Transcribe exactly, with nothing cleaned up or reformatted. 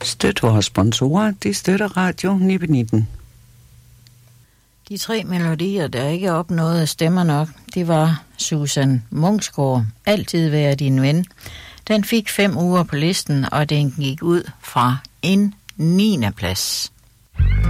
Støt vores sponsorer, de støtter Radio nitten nitten. De tre melodier, der ikke opnåede stemmer nok, det var Susan Munksgaard, Altid være din ven. Den fik fem uger på listen, og den gik ud fra en niende plads.